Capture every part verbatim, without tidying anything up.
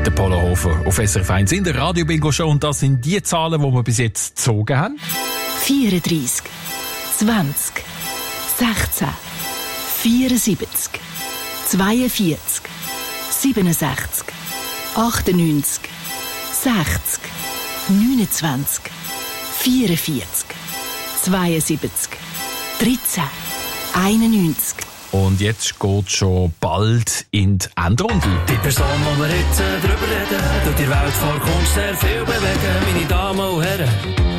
Der Polo Hofer auf S R F eins in der Radio-Bingo-Show. Und das sind die Zahlen, die wir bis jetzt gezogen haben. vierunddreissig, zwanzig, sechzehn, vierundsiebzig, zweiundvierzig, siebenundsechzig, achtundneunzig, sechzig, neunundzwanzig, vierundvierzig, zweiundsiebzig, dreizehn, einundneunzig. Und jetzt geht schon bald in die Endrunde. Die Person, die wir jetzt äh, drüber reden, tut die Welt vor Kunst sehr viel bewegen. Meine Damen und Herren,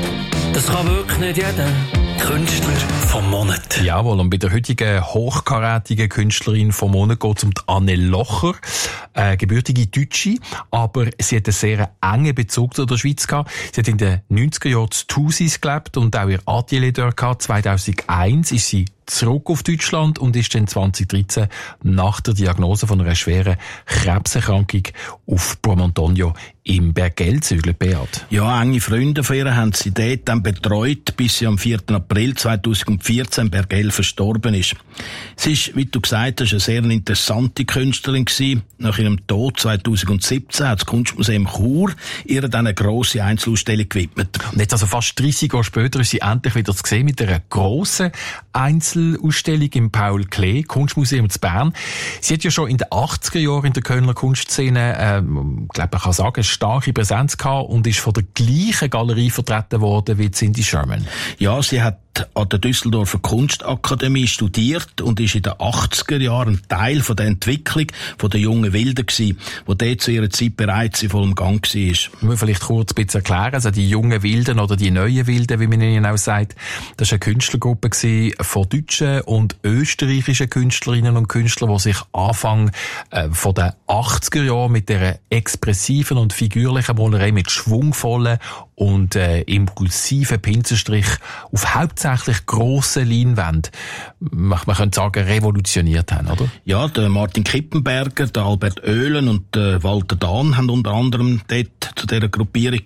das kann wirklich nicht jeder. Künstler vom Monat. Jawohl, und bei der heutigen hochkarätigen Künstlerin vom Monat geht es um die Anne Locher, äh, gebürtige Deutsche, aber sie hat einen sehr engen Bezug zu der Schweiz gehabt. Sie hat in den neunziger Jahren zu Thusis gelebt und auch ihr Atelier dort gehabt. zweitausendeins ist sie zurück auf Deutschland und ist dann zweitausenddreizehn nach der Diagnose von einer schweren Krebserkrankung auf Promontorio im Bergell gezügelt, Beat. Ja, enge Freunde von ihr haben sie dort dann betreut, bis sie am vierten April zweitausendvierzehn in Bergell verstorben ist. Sie ist, wie du gesagt hast, eine sehr interessante Künstlerin gewesen. Nach ihrem Tod zweitausendsiebzehn hat das Kunstmuseum Chur ihr dann eine grosse Einzelausstellung gewidmet. Und jetzt also fast dreissig Jahre später ist sie endlich wieder zu sehen mit einer grossen Einzelausstellung im Paul Klee Kunstmuseum zu Bern. Sie hat ja schon in den achtziger Jahren in der Kölner Kunstszene, ähm, ich glaube, man kann sagen, eine starke Präsenz gehabt und ist von der gleichen Galerie vertreten worden wie Cindy Sherman. Ja, sie hat an der Düsseldorfer Kunstakademie studiert und ist in den achtziger Jahren ein Teil von der Entwicklung von der jungen Wilden gewesen, die dort zu ihrer Zeit bereits in vollem Gang war. Ich muss vielleicht kurz ein bisschen erklären, also die jungen Wilden oder die neuen Wilden, wie man ihnen auch sagt, das war eine Künstlergruppe von deutschen und österreichischen Künstlerinnen und Künstlern, die sich Anfang äh, von den achtziger Jahren mit dieser expressiven und figürlichen Malerei mit schwungvollen und äh, impulsiven Pinselstrich auf hauptsächlich grosse Leinwände, man, man könnte sagen, revolutioniert haben, oder? Ja, der Martin Kippenberger, der Albert Oehlen und der Walter Dahn haben unter anderem dort zu dieser Gruppierung